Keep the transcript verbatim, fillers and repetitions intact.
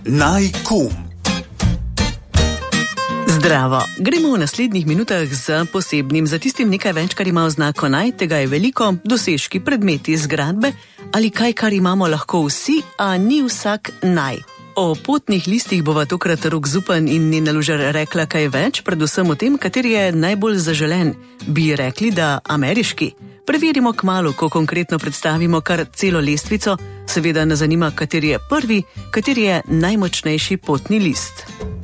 Naj-kum. Zdravo, gremo v naslednjih minutah za posebnim, za tistim nekaj več, kar ima oznako naj, tega je veliko, dosežki, predmeti, zgradbe ali kaj, kar imamo lahko vsi, a ni vsak naj. O potnih listih bova tokrat Rok Zupan in Nina Lužar rekla kaj več, predvsem o tem, kateri je najbolj zaželen. Bi rekli, da ameriški? Preverimo kmalu, ko konkretno predstavimo kar celo lestvico, seveda nas zanima, kateri je prvi, kateri je najmočnejši potni list.